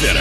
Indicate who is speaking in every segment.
Speaker 1: Center.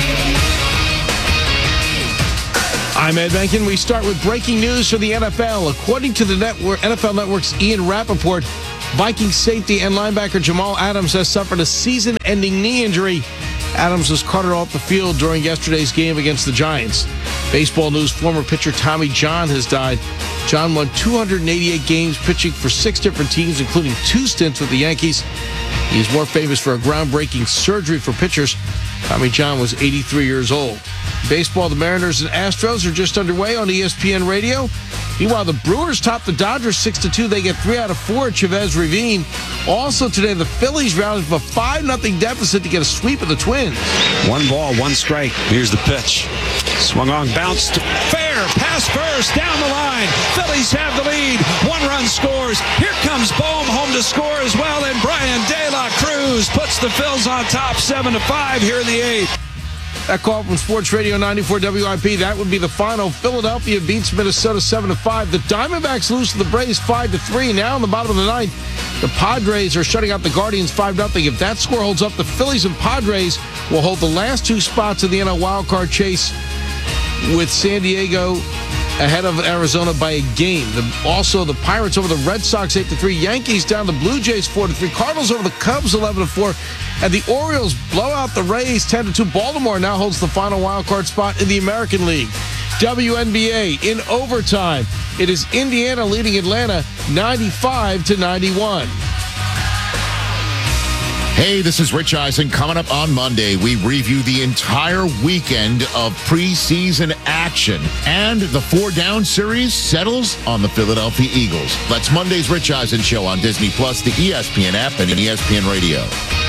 Speaker 2: I'm Ed Benkin. We start with breaking news for the NFL. According to the NFL Network's Ian Rappaport, Vikings safety and linebacker Jamal Adams has suffered a season-ending knee injury. Adams was carted off the field during yesterday's game against the Giants. Baseball news, former pitcher Tommy John has died. John won 288 games pitching for 6 different teams, including 2 stints with the Yankees. He is more famous for a groundbreaking surgery for pitchers. Tommy John was 83 years old. Baseball, the Mariners and Astros are just underway on ESPN Radio. Meanwhile, the Brewers top the Dodgers 6-2. They get 3 out of 4 at Chavez Ravine. Also today, the Phillies rounded from a 5-0 deficit to get a sweep of the Twins.
Speaker 3: 1 ball, 1 strike. Here's the pitch. Swung on, bounced. Fair, pass first, down the line. Phillies have the lead. 1 run scores. Here comes Bohm home to score as well. And Brian De La Cruz puts the Phils on top 7-5 here in the 8th.
Speaker 2: That call from Sports Radio 94 WIP. That would be the final. Philadelphia beats Minnesota 7-5. The Diamondbacks lose to the Braves 5-3. Now in the bottom of the 9th, the Padres are shutting out the Guardians 5-0. If that score holds up, the Phillies and Padres will hold the last 2 spots in the NL wildcard chase, with San Diego ahead of Arizona by a game. Also, the Pirates over the Red Sox 8-3. Yankees down the Blue Jays 4-3. Cardinals over the Cubs 11-4. And the Orioles blow out the Rays 10-2. Baltimore now holds the final wildcard spot in the American League. WNBA in overtime. It is Indiana leading Atlanta 95-91.
Speaker 4: Hey, this is Rich Eisen. Coming up on Monday, we review the entire weekend of preseason action. And the 4-down series settles on the Philadelphia Eagles. That's Monday's Rich Eisen Show on Disney+, the ESPN app, and ESPN Radio.